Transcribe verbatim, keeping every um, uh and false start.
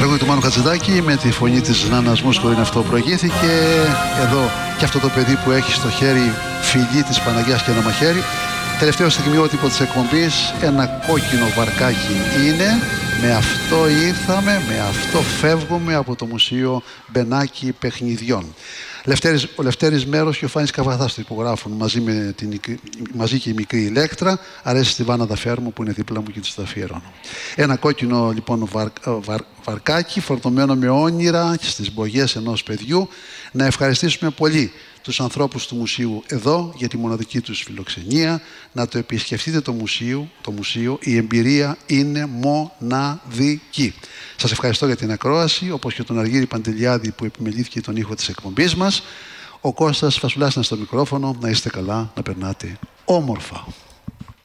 τραγούδι του Μάνου Χατζηδάκη με τη φωνή της Νάνας Μούσκο είναι αυτό, προηγήθηκε. Εδώ και αυτό το παιδί που έχει στο χέρι φιλί της Παναγιάς και ένα μαχαίρι. Τελευταίο στιγμιότυπο της εκπομπής, ένα κόκκινο βαρκάκι είναι. Με αυτό ήρθαμε, με αυτό φεύγουμε από το Μουσείο Μπενάκη Παιχνιδιών. Λευτέρης, ο Λευτέρης Μέρος και ο Φάνης Καβαθάς το υπογράφουν μαζί, με την, μαζί και η μικρή Ηλέκτρα. Αρέσει στη Βάνα Δαφέρμου που είναι δίπλα μου και της το αφιερώνω. Ένα κόκκινο λοιπόν βαρ, βαρ, βαρκάκι φορτωμένο με όνειρα και στις μπογιές ενός παιδιού. Να ευχαριστήσουμε πολύ τους ανθρώπους του μουσείου εδώ για τη μοναδική τους φιλοξενία. Να το επισκεφτείτε το μουσείο, το μουσείο. Η εμπειρία είναι μοναδική. Σας ευχαριστώ για την ακρόαση, όπως και τον Αργύρη Παντελιάδη που επιμελήθηκε τον ήχο της εκπομπής μας. Ο Κώστας Φασουλάς είναι στο μικρόφωνο. Να είστε καλά, να περνάτε όμορφα.